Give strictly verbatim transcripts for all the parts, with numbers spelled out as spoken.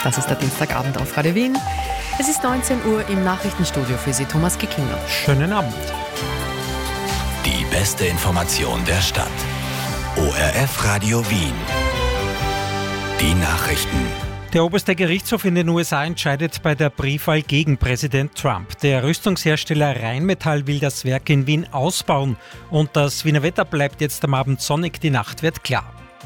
Das ist der Dienstagabend auf Radio Wien. Es ist neunzehn Uhr im Nachrichtenstudio für Sie, Thomas Kickinger. Schönen Abend. Die beste Information der Stadt. O R F Radio Wien. Die Nachrichten. Der oberste Gerichtshof in den U S A entscheidet bei der Briefwahl gegen Präsident Trump. Der Rüstungshersteller Rheinmetall will das Werk in Wien ausbauen. Und das Wiener Wetter bleibt jetzt am Abend sonnig, die Nacht wird klar.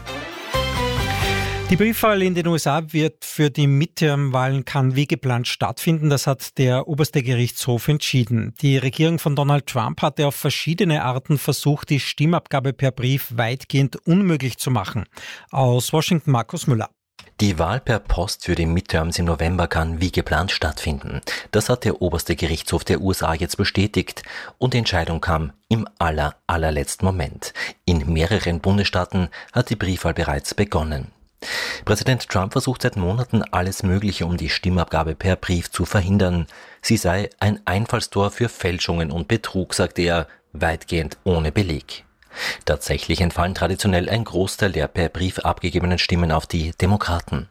Die Briefwahl in den U S A wird für die Midterm-Wahlen kann wie geplant stattfinden. Das hat der oberste Gerichtshof entschieden. Die Regierung von Donald Trump hatte auf verschiedene Arten versucht, die Stimmabgabe per Brief weitgehend unmöglich zu machen. Aus Washington Markus Müller. Die Wahl per Post für die Midterms im November kann wie geplant stattfinden. Das hat der oberste Gerichtshof der U S A jetzt bestätigt und die Entscheidung kam im aller, allerletzten Moment. In mehreren Bundesstaaten hat die Briefwahl bereits begonnen. Präsident Trump versucht seit Monaten alles Mögliche, um die Stimmabgabe per Brief zu verhindern. Sie sei ein Einfallstor für Fälschungen und Betrug, sagte er, weitgehend ohne Beleg. Tatsächlich entfallen traditionell ein Großteil der per Brief abgegebenen Stimmen auf die Demokraten.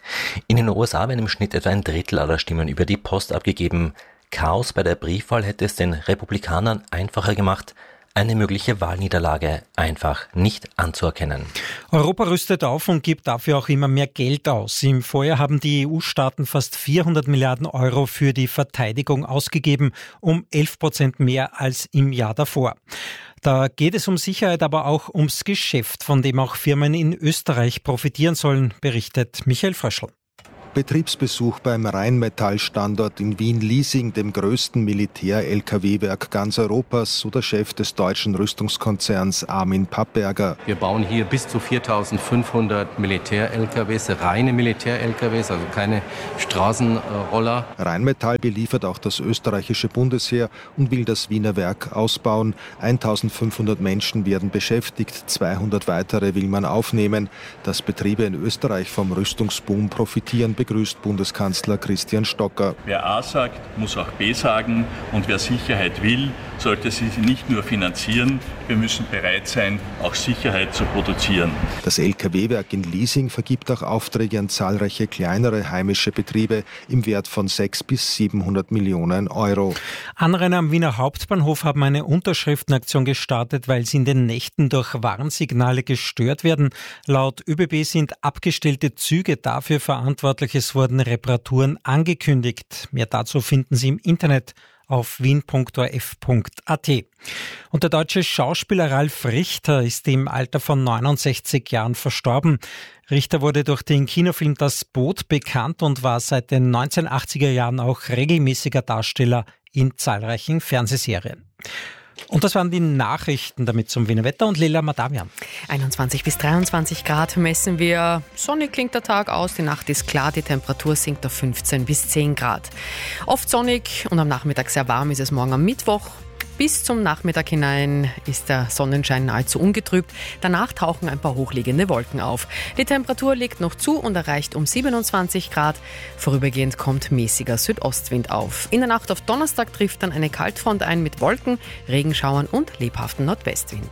In den U S A werden im Schnitt etwa ein Drittel aller Stimmen über die Post abgegeben. Chaos bei der Briefwahl hätte es den Republikanern einfacher gemacht, eine mögliche Wahlniederlage einfach nicht anzuerkennen. Europa rüstet auf und gibt dafür auch immer mehr Geld aus. Im Vorjahr haben die E U-Staaten fast vierhundert Milliarden Euro für die Verteidigung ausgegeben, um elf Prozent mehr als im Jahr davor. Da geht es um Sicherheit, aber auch ums Geschäft, von dem auch Firmen in Österreich profitieren sollen, berichtet Michael Fröschl. Betriebsbesuch beim Rheinmetall-Standort in Wien-Liesing, dem größten Militär-L K W-Werk ganz Europas, so der Chef des deutschen Rüstungskonzerns Armin Papperger. Wir bauen hier bis zu viertausendfünfhundert Militär-L K Ws, reine Militär-L K Ws, also keine Straßenroller. Rheinmetall beliefert auch das österreichische Bundesheer und will das Wiener Werk ausbauen. eintausendfünfhundert Menschen werden beschäftigt, zweihundert weitere will man aufnehmen. Dass Betriebe in Österreich vom Rüstungsboom profitieren, begrüßt Bundeskanzler Christian Stocker. Wer A sagt, muss auch B sagen, und wer Sicherheit will, sollte sie nicht nur finanzieren, wir müssen bereit sein, auch Sicherheit zu produzieren. Das L K W-Werk in Liesing vergibt auch Aufträge an zahlreiche kleinere heimische Betriebe im Wert von sechshundert bis siebenhundert Millionen Euro. Anrainer am Wiener Hauptbahnhof haben eine Unterschriftenaktion gestartet, weil sie in den Nächten durch Warnsignale gestört werden. Laut Ö B B sind abgestellte Züge dafür verantwortlich. Es wurden Reparaturen angekündigt. Mehr dazu finden Sie im Internet auf wien punkt o r f punkt a t. Und der deutsche Schauspieler Ralf Richter ist im Alter von neunundsechzig Jahren verstorben. Richter wurde durch den Kinofilm Das Boot bekannt und war seit den neunzehnhundertachtziger Jahren auch regelmäßiger Darsteller in zahlreichen Fernsehserien. Und das waren die Nachrichten, damit zum Wiener Wetter und Leila Madamian. einundzwanzig bis dreiundzwanzig Grad messen wir. Sonnig klingt der Tag aus, die Nacht ist klar, die Temperatur sinkt auf fünfzehn bis zehn Grad. Oft sonnig und am Nachmittag sehr warm ist es morgen am Mittwoch. Bis zum Nachmittag hinein ist der Sonnenschein nahezu ungetrübt. Danach tauchen ein paar hochliegende Wolken auf. Die Temperatur legt noch zu und erreicht um siebenundzwanzig Grad. Vorübergehend kommt mäßiger Südostwind auf. In der Nacht auf Donnerstag trifft dann eine Kaltfront ein mit Wolken, Regenschauern und lebhaftem Nordwestwind.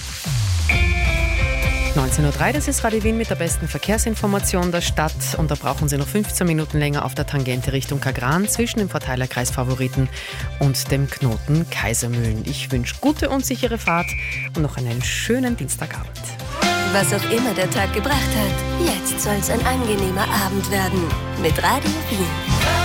neunzehn Uhr drei, das ist Radio Wien mit der besten Verkehrsinformation der Stadt. Und da brauchen Sie noch fünfzehn Minuten länger auf der Tangente Richtung Kagran zwischen dem Verteilerkreis Favoriten und dem Knoten Kaisermühlen. Ich wünsche gute und sichere Fahrt und noch einen schönen Dienstagabend. Was auch immer der Tag gebracht hat, jetzt soll es ein angenehmer Abend werden. Mit Radio Wien.